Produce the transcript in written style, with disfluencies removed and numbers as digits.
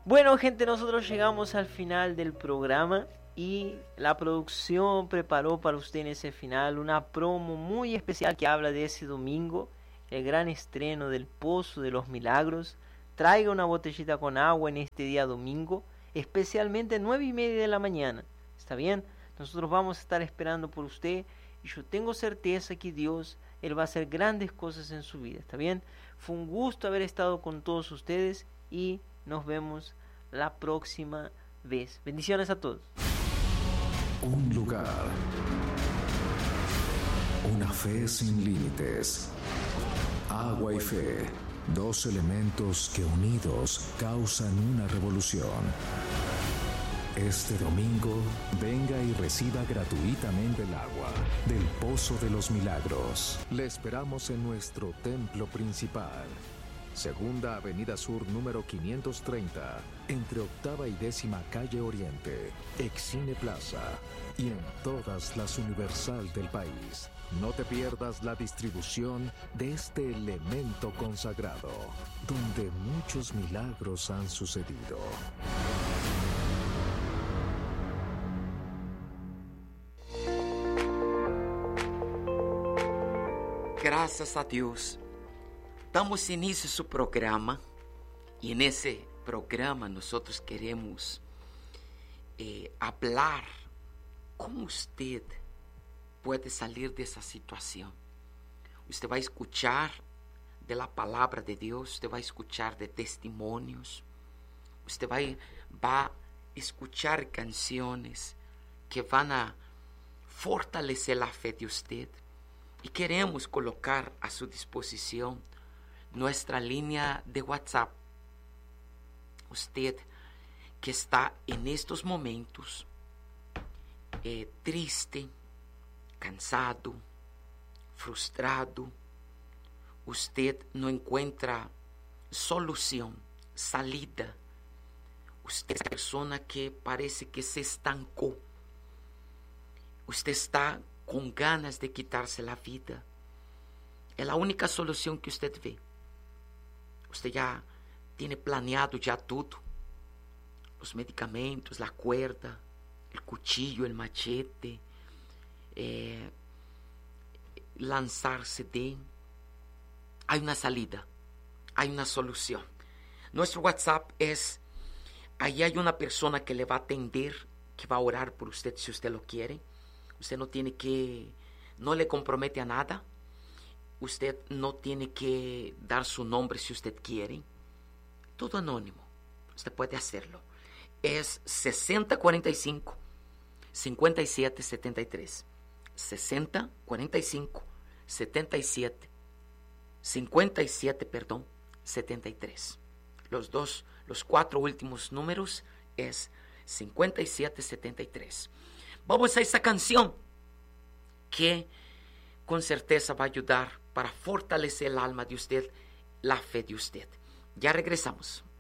Bueno, gente, nosotros llegamos al final del programa y la producción preparó para usted en ese final una promo muy especial que habla de ese domingo, el gran estreno del Pozo de los Milagros. Traiga una botellita con agua en este día domingo, especialmente 9:30 de la mañana. ¿Está bien? Nosotros vamos a estar esperando por usted y yo tengo certeza que Dios, Él va a hacer grandes cosas en su vida. ¿Está bien? Fue un gusto haber estado con todos ustedes y nos vemos la próxima vez. Bendiciones a todos. Un lugar, una fe sin límites, agua y fe, dos elementos que unidos causan una revolución. Este domingo, venga y reciba gratuitamente el agua del Pozo de los Milagros. Le esperamos en nuestro templo principal. Segunda Avenida Sur número 530, entre octava y 10ª calle Oriente, Excine Plaza, y en todas las Universal del país. No te pierdas la distribución de este elemento consagrado, donde muchos milagros han sucedido. Graças a Deus, damos início a seu programa e nesse programa nós queremos falar como você pode sair dessa situação. Você vai escuchar de la palavra de Deus, você vai escuchar de testemunhos, você vai escuchar canções que vão a fortalecer a fé de você. E queremos colocar a sua disposição nossa linha de WhatsApp. Você que está em estes momentos triste, cansado, frustrado, você não encontra solução, salida. Você é uma pessoa que parece que se estancou. Você está com ganas de quitar-se a vida. É a única solução que você vê. Você já tem planeado já tudo. Os medicamentos, a cuerda, o cuchillo, o machete, lançar-se de... Há uma salida, há uma solução. Nosso WhatsApp é... Aí há uma pessoa que le vai atender, que vai orar por você se você lo quer. Você não tem que... Não le compromete a nada. Você não tem que dar seu nome se você quer. Tudo anônimo. Você pode fazê-lo. É 6045 5773. 6045 77 57, perdão, 73. Os 4 últimos números é 5773. Vamos a essa canção que com certeza vai ajudar para fortalecer a alma de você, a fé de você. Já regressamos.